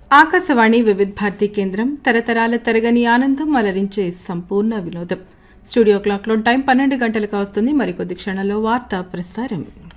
ఆకాశవాణి వివిధ భారతి కేంద్రం తరతరాల తరగని ఆనందం అలరించే సంపూర్ణ వినోదం. స్టూడియో క్లాక్లో టైం 12 గంటలకు వస్తుంది. మరికొద్ది క్షణాల్లో వార్తా ప్రసారం.